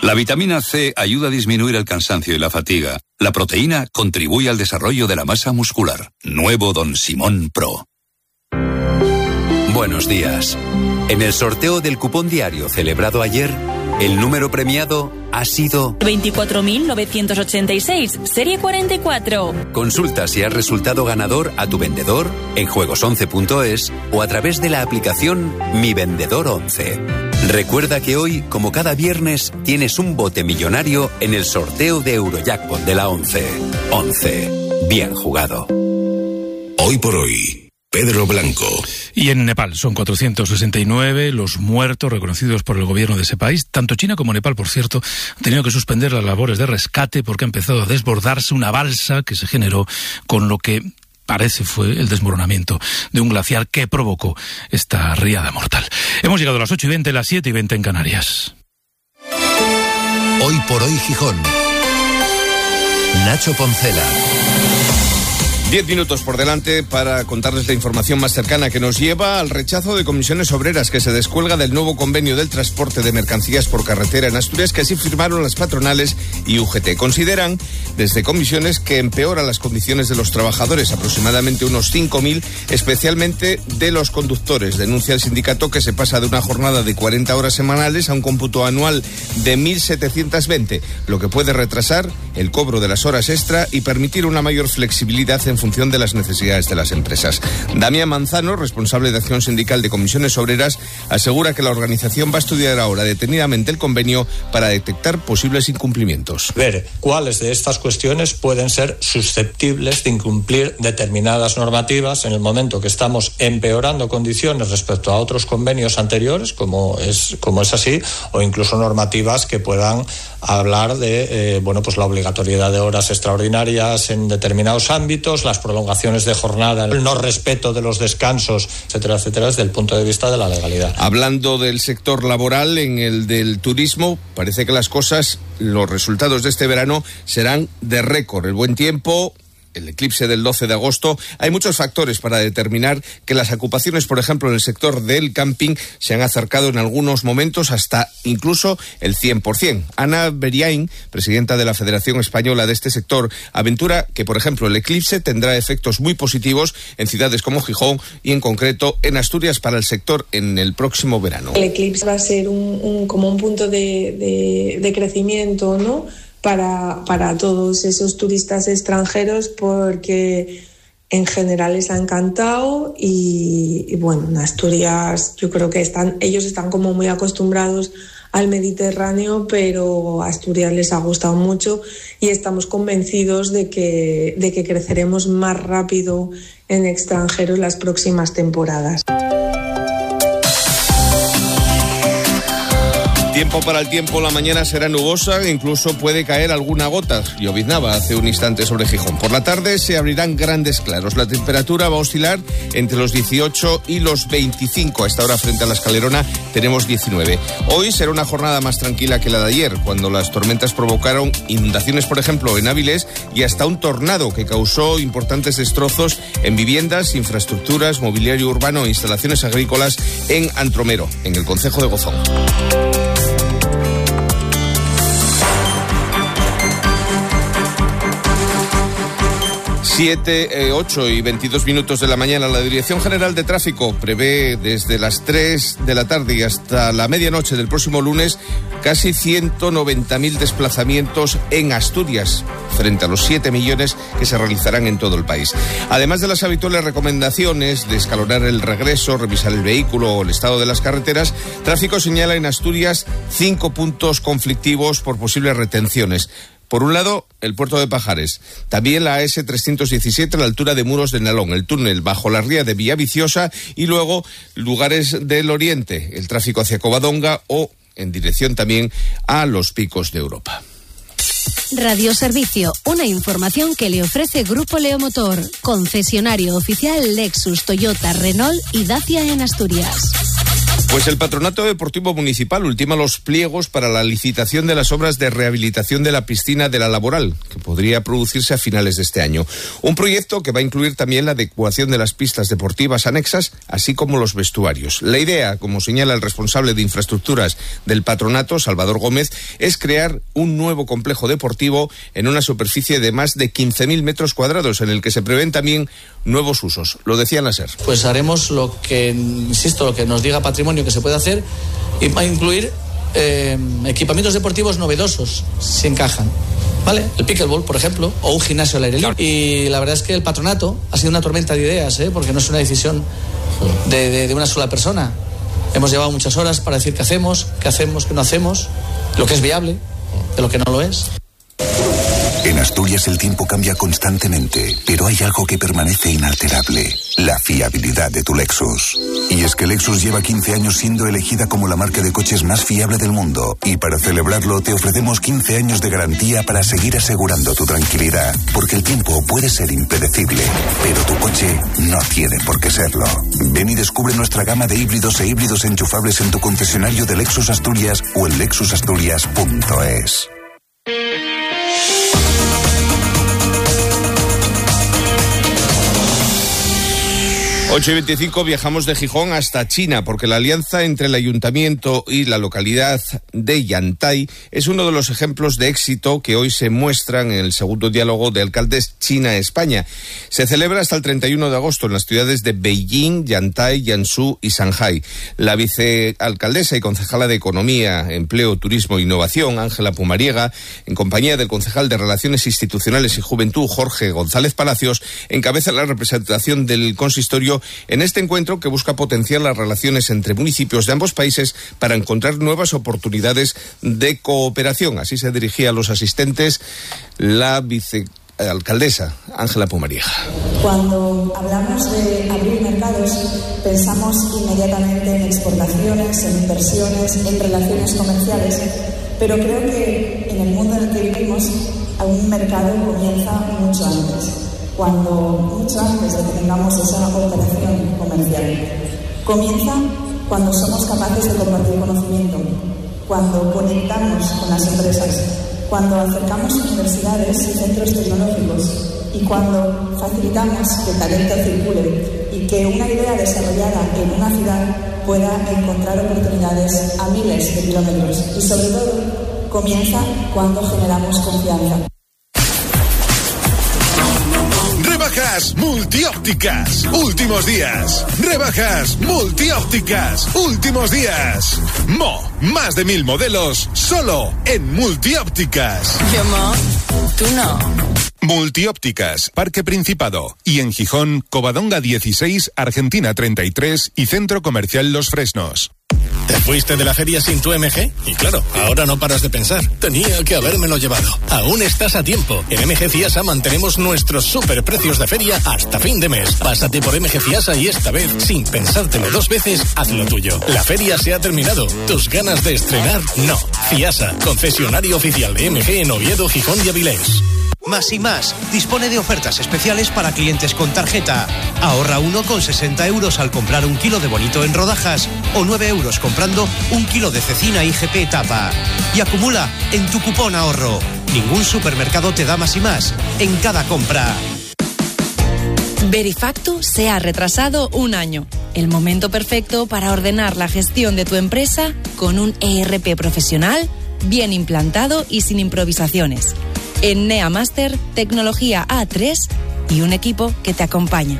La vitamina C ayuda a disminuir el cansancio y la fatiga. La proteína contribuye al desarrollo de la masa muscular. Nuevo Don Simón Pro. Buenos días. En el sorteo del cupón diario celebrado ayer, el número premiado ha sido 24.986, serie 44. Consulta si has resultado ganador a tu vendedor en juegos11.es o a través de la aplicación Mi Vendedor 11. Recuerda que hoy, como cada viernes, tienes un bote millonario en el sorteo de Eurojackpot de la 11. 11. Bien jugado. Hoy por hoy, Pedro Blanco. Y en Nepal son 469 los muertos reconocidos por el gobierno de ese país. Tanto China como Nepal, por cierto, han tenido que suspender las labores de rescate porque ha empezado a desbordarse una balsa que se generó con lo que parece fue el desmoronamiento de un glaciar que provocó esta riada mortal. Hemos llegado a las 8:20, las 7:20 en Canarias. Hoy por hoy Gijón. Nacho Poncela. 10 minutos por delante para contarles la información más cercana que nos lleva al rechazo de Comisiones Obreras, que se descuelga del nuevo convenio del transporte de mercancías por carretera en Asturias, que así firmaron las patronales y UGT. Consideran desde Comisiones que empeora las condiciones de los trabajadores, aproximadamente unos 5.000, especialmente de los conductores. Denuncia el sindicato que se pasa de una jornada de 40 horas semanales a un cómputo anual de 1.720, lo que puede retrasar el cobro de las horas extra y permitir una mayor flexibilidad en función de las necesidades de las empresas. Damián Manzano, responsable de Acción Sindical de Comisiones Obreras, asegura que la organización va a estudiar ahora detenidamente el convenio para detectar posibles incumplimientos. Ver cuáles de estas cuestiones pueden ser susceptibles de incumplir determinadas normativas en el momento que estamos empeorando condiciones respecto a otros convenios anteriores, como es así, o incluso normativas que puedan hablar de la obligatoriedad de horas extraordinarias en determinados ámbitos, las prolongaciones de jornada, el no respeto de los descansos, etcétera, etcétera, desde el punto de vista de la legalidad. Hablando del sector laboral, en el del turismo, parece que los resultados de este verano serán de récord. El buen tiempo, el eclipse del 12 de agosto, hay muchos factores para determinar que las ocupaciones, por ejemplo, en el sector del camping, se han acercado en algunos momentos hasta incluso el 100%. Ana Beriain, presidenta de la Federación Española de este sector, aventura que, por ejemplo, el eclipse tendrá efectos muy positivos en ciudades como Gijón y, en concreto, en Asturias para el sector en el próximo verano. El eclipse va a ser como un punto de crecimiento, ¿no?, para todos esos turistas extranjeros, porque en general les ha encantado y bueno, en Asturias yo creo que ellos están como muy acostumbrados al Mediterráneo, pero a Asturias les ha gustado mucho y estamos convencidos de que creceremos más rápido en extranjeros las próximas temporadas. Tiempo para el tiempo, la mañana será nubosa e incluso puede caer alguna gota. Lloviznaba hace un instante sobre Gijón. Por la tarde se abrirán grandes claros. La temperatura va a oscilar entre los 18 y los 25. A esta hora, frente a la Escalerona, tenemos 19. Hoy será una jornada más tranquila que la de ayer, cuando las tormentas provocaron inundaciones, por ejemplo, en Áviles, y hasta un tornado que causó importantes destrozos en viviendas, infraestructuras, mobiliario urbano e instalaciones agrícolas en Antromero, en el concejo de Gozón. 8 y 22 minutos de la mañana. La Dirección General de Tráfico prevé desde las 3 de la tarde y hasta la medianoche del próximo lunes casi 190.000 desplazamientos en Asturias, frente a los 7 millones que se realizarán en todo el país. Además de las habituales recomendaciones de escalonar el regreso, revisar el vehículo o el estado de las carreteras, Tráfico señala en Asturias 5 puntos conflictivos por posibles retenciones. Por un lado, el puerto de Pajares, también la AS317 a la altura de Muros de Nalón, el túnel bajo la ría de Villaviciosa y luego lugares del oriente, el tráfico hacia Covadonga o en dirección también a los Picos de Europa. Radio Servicio, una información que le ofrece Grupo Leomotor, concesionario oficial Lexus, Toyota, Renault y Dacia en Asturias. Pues el Patronato Deportivo Municipal ultima los pliegos para la licitación de las obras de rehabilitación de la piscina de la Laboral, que podría producirse a finales de este año. Un proyecto que va a incluir también la adecuación de las pistas deportivas anexas, así como los vestuarios. La idea, como señala el responsable de infraestructuras del patronato, Salvador Gómez, es crear un nuevo complejo deportivo en una superficie de más de 15.000 metros cuadrados, en el que se prevén también nuevos usos. Lo decía en la SER. Pues haremos lo que nos diga Patrimonio que se puede hacer, y va a incluir equipamientos deportivos novedosos, si encajan, ¿vale? El pickleball, por ejemplo, o un gimnasio al aire libre. Y la verdad es que el patronato ha sido una tormenta de ideas, porque no es una decisión de una sola persona. Hemos llevado muchas horas para decir qué hacemos, qué no hacemos, lo que es viable, de lo que no lo es. En Asturias el tiempo cambia constantemente, pero hay algo que permanece inalterable: la fiabilidad de tu Lexus. Y es que Lexus lleva 15 años siendo elegida como la marca de coches más fiable del mundo, y para celebrarlo te ofrecemos 15 años de garantía para seguir asegurando tu tranquilidad, porque el tiempo puede ser impredecible, pero tu coche no tiene por qué serlo. Ven y descubre nuestra gama de híbridos e híbridos enchufables en tu concesionario de Lexus Asturias o en lexusasturias.es. 8:25, viajamos de Gijón hasta China, porque la alianza entre el ayuntamiento y la localidad de Yantai es uno de los ejemplos de éxito que hoy se muestran en el segundo diálogo de alcaldes China-España. Se celebra hasta el 31 de agosto en las ciudades de Beijing, Yantai, Jiangsu y Shanghái. La vicealcaldesa y concejala de Economía, Empleo, Turismo e Innovación, Ángela Pumariega, en compañía del concejal de Relaciones Institucionales y Juventud, Jorge González Palacios, encabeza la representación del consistorio en este encuentro que busca potenciar las relaciones entre municipios de ambos países para encontrar nuevas oportunidades de cooperación. Así se dirigía a los asistentes la vicealcaldesa Ángela Pumariega. Cuando hablamos de abrir mercados, pensamos inmediatamente en exportaciones, en inversiones, en relaciones comerciales, pero creo que en el mundo en el que vivimos, un mercado comienza mucho antes. Mucho antes de que tengamos esa operación comercial. Comienza cuando somos capaces de compartir conocimiento, cuando conectamos con las empresas, cuando acercamos universidades y centros tecnológicos y cuando facilitamos que el talento circule y que una idea desarrollada en una ciudad pueda encontrar oportunidades a miles de kilómetros. Y sobre todo, comienza cuando generamos confianza. Rebajas multiópticas, últimos días. Rebajas multiópticas, últimos días. Más de 1000 modelos, solo en multiópticas. Yo, tú no. Multiópticas, Parque Principado. Y en Gijón, Covadonga 16, Argentina 33 y Centro Comercial Los Fresnos. ¿Te fuiste de la feria sin tu MG? Y claro, ahora no paras de pensar. Tenía que habérmelo llevado. Aún estás a tiempo. En MG Fiasa mantenemos nuestros superprecios de feria hasta fin de mes. Pásate por MG Fiasa y esta vez, sin pensártelo dos veces, haz lo tuyo. La feria se ha terminado. ¿Tus ganas de estrenar? No. Fiasa, concesionario oficial de MG en Oviedo, Gijón y Avilés. Más y Más dispone de ofertas especiales para clientes con tarjeta. Ahorra 1,60 € al comprar 1 kilo de bonito en rodajas o 9 € comprando 1 kilo de cecina IGP tapa. Y acumula en tu cupón ahorro. Ningún supermercado te da Más y Más en cada compra. Verifactu se ha retrasado 1 año. El momento perfecto para ordenar la gestión de tu empresa con un ERP profesional, bien implantado y sin improvisaciones. En NeaMaster, tecnología A3 y un equipo que te acompaña.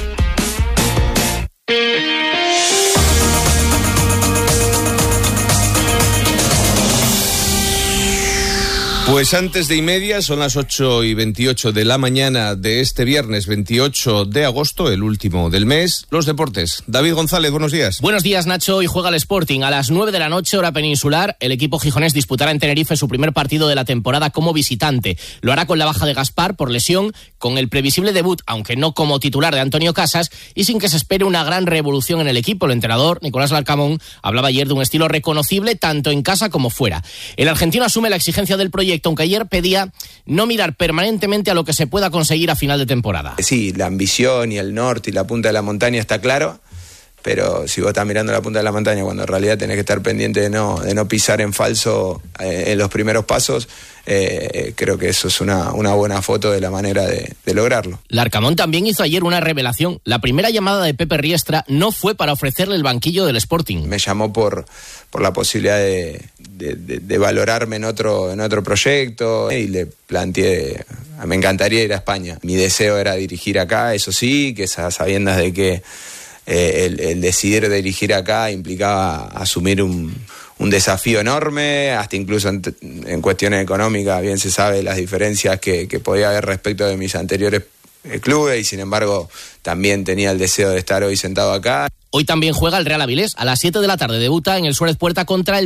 Pues antes de 1:30, son las 8:28 de la mañana de este viernes 28 de agosto, el último del mes. Los deportes. David González, buenos días. Buenos días, Nacho. Hoy juega el Sporting. A las 9 de la noche, hora peninsular, el equipo gijonés disputará en Tenerife su primer partido de la temporada como visitante. Lo hará con la baja de Gaspar por lesión, con el previsible debut, aunque no como titular, de Antonio Casas, y sin que se espere una gran revolución en el equipo. El entrenador, Nicolás Larcamón, hablaba ayer de un estilo reconocible tanto en casa como fuera. El argentino asume la exigencia del proyecto, aunque ayer pedía no mirar permanentemente a lo que se pueda conseguir a final de temporada. Sí, la ambición y el norte y la punta de la montaña está claro. pero si vos estás mirando la punta de la montaña cuando en realidad tenés que estar pendiente de no pisar en falso en los primeros pasos, creo que eso es una buena foto de la manera de lograrlo. Larcamón también hizo ayer una revelación. La primera llamada de Pepe Riestra no fue para ofrecerle el banquillo del Sporting. Me llamó por la posibilidad de valorarme en otro proyecto y le planteé, me encantaría ir a España. Mi deseo era dirigir acá, eso sí, que esas sabiendas de que el decidir dirigir acá implicaba asumir un desafío enorme, hasta incluso en cuestiones económicas, bien se sabe las diferencias que podía haber respecto de mis anteriores clubes, y sin embargo también tenía el deseo de estar hoy sentado acá. Hoy también juega el Real Avilés. A las 7 de la tarde debuta en el Suárez Puerta contra el